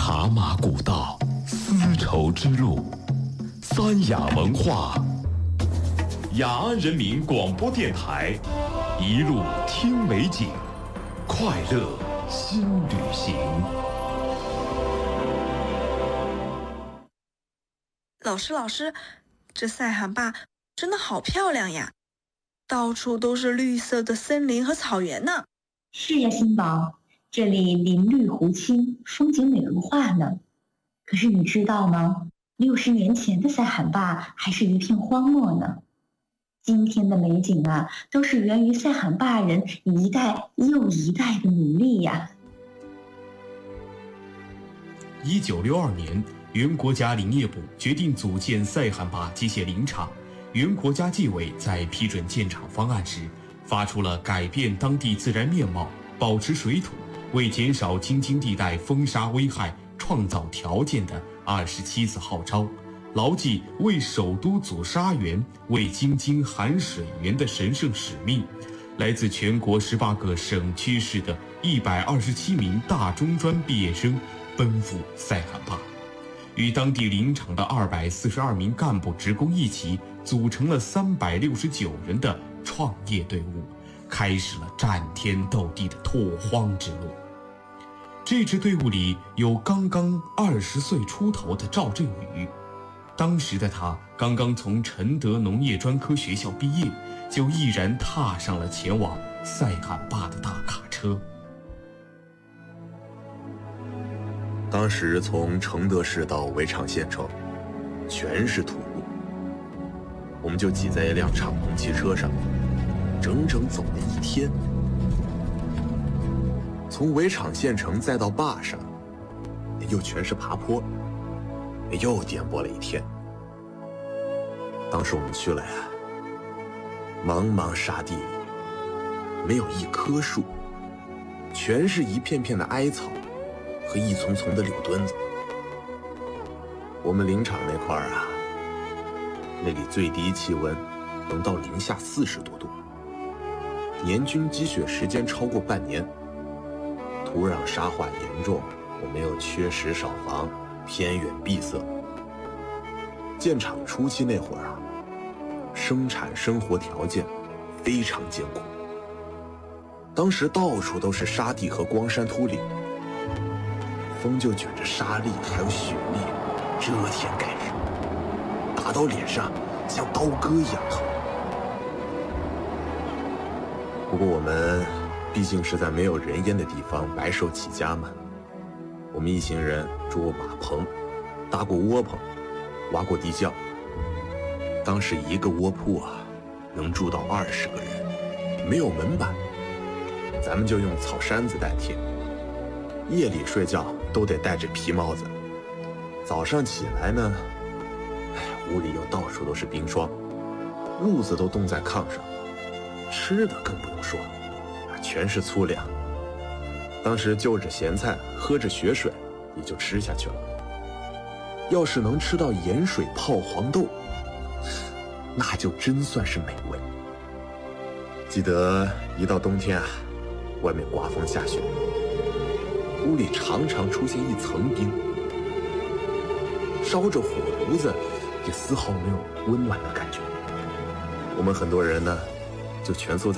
茶马古道，丝绸之路，三雅文化。雅安人民广播电台，一路听美景，快乐新旅行。 老师，这塞罕坝真的好漂亮呀，到处都是绿色的森林和草原呢。 是呀，新宝，这里林绿湖青，风景美如画呢。可是你知道吗？60年前的塞罕坝还是一片荒漠呢。今天的美景啊，都是源于塞罕坝人一代又一代的努力呀。 1962年，原国家林业部决定组建塞罕坝机械林场。原国家纪委在批准建厂方案时，发出了改变当地自然面貌、保持水土、为减少京津地带风沙危害创造条件的27次号召，牢记为首都阻沙源、为京津含水源的神圣使命。来自全国18个省区市的127名大中专毕业生奔赴塞罕坝，与当地林场的242名干部职工一起，组成了369人的创业队伍，开始了战天斗地的拓荒之路。这支队伍里有刚刚20岁出头的赵振宇，当时的他刚刚从承德农业专科学校毕业，就毅然踏上了前往塞罕坝的大卡车。 当时从承德市到围场县城，全是土路，我们就挤在一辆敞篷汽车上，整整走了1天。从围场县城再到坝上，又全是爬坡，又颠簸了1天。当时我们去了呀，茫茫沙地里没有一棵树，全是一片片的艾草和一丛丛的柳墩子。我们林场那块儿啊，那里最低气温能到-40多度，年均积雪时间超过半年，土壤沙化严重，我们又缺实少房，偏远闭塞。建厂初期那会儿啊，生产生活条件非常艰苦，当时到处都是沙地和光山秃岭，风就卷着沙粒还有雪粒，遮天盖日，打到脸上像刀割一样疼。不过我们毕竟是在没有人烟的地方白手起家嘛，我们一行人住马棚，搭过窝棚，挖过地窖。当时一个窝铺啊，能住到20个人，没有门板，咱们就用草山子代替。夜里睡觉都得戴着皮帽子，早上起来呢，屋里又到处都是冰霜，褥子都冻在炕上，吃的更不用说，全是粗粮。当时就着咸菜，喝着雪水，也就吃下去了。要是能吃到盐水泡黄豆，那就真算是美味。记得一到冬天啊，外面刮风下雪，屋里常常出现一层冰，烧着火炉子也丝毫没有温暖的感觉。我们很多人呢，就蜷缩在